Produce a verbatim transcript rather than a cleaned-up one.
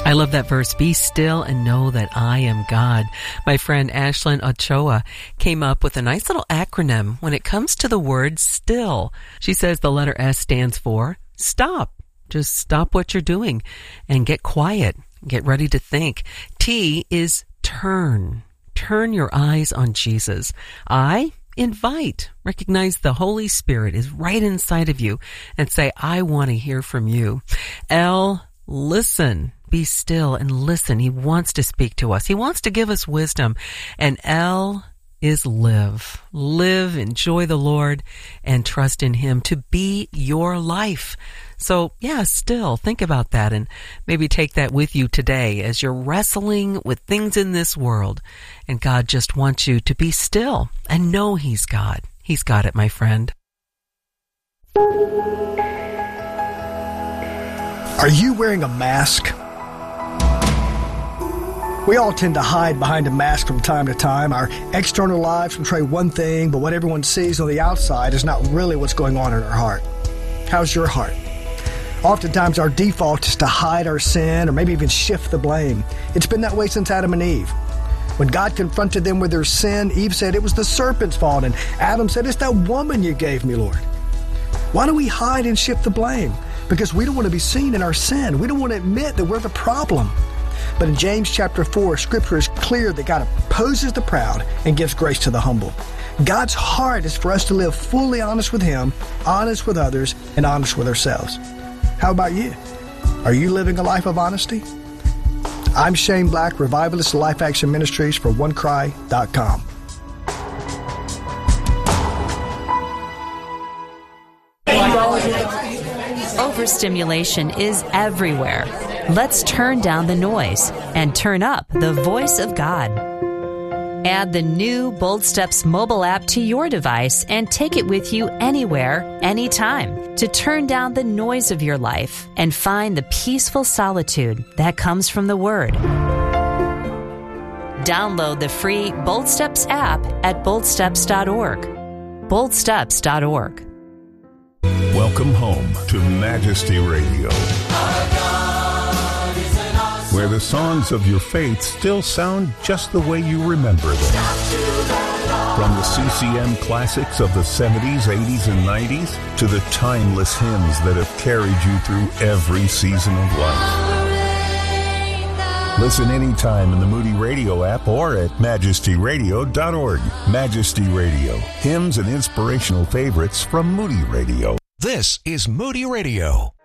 I love that verse. Be still and know that I am God. My friend Ashlyn Ochoa came up with a nice little acronym when it comes to the word still. She says the letter S stands for stop. Just stop what you're doing and get quiet. Get ready to think. T is turn. Turn your eyes on Jesus. I, invite. Recognize the Holy Spirit is right inside of you and say, I want to hear from you. L, listen. Be still and listen. He wants to speak to us. He wants to give us wisdom. And L is live. Live, enjoy the Lord, and trust in Him to be your life. So, yeah, still think about that and maybe take that with you today as you're wrestling with things in this world. And God just wants you to be still and know He's God. He's got it, my friend. Are you wearing a mask? We all tend to hide behind a mask from time to time. Our external lives portray one thing, but what everyone sees on the outside is not really what's going on in our heart. How's your heart? Oftentimes our default is to hide our sin or maybe even shift the blame. It's been that way since Adam and Eve. When God confronted them with their sin, Eve said it was the serpent's fault, and Adam said, it's that woman you gave me, Lord. Why do we hide and shift the blame? Because we don't want to be seen in our sin. We don't want to admit that we're the problem. But in James chapter four, Scripture is clear that God opposes the proud and gives grace to the humble. God's heart is for us to live fully honest with Him, honest with others, and honest with ourselves. How about you? Are you living a life of honesty? I'm Shane Black, Revivalist of Life Action Ministries for one cry dot com. Overstimulation is everywhere. Let's turn down the noise and turn up the voice of God. Add the new Bold Steps mobile app to your device and take it with you anywhere, anytime, to turn down the noise of your life and find the peaceful solitude that comes from the Word. Download the free Bold Steps app at bold steps dot org. bold steps dot org. Welcome home to Majesty Radio, where the songs of your faith still sound just the way you remember them. From the C C M classics of the seventies, eighties, and nineties to the timeless hymns that have carried you through every season of life. Listen anytime in the Moody Radio app or at majesty radio dot org. Majesty Radio, hymns and inspirational favorites from Moody Radio. This is Moody Radio.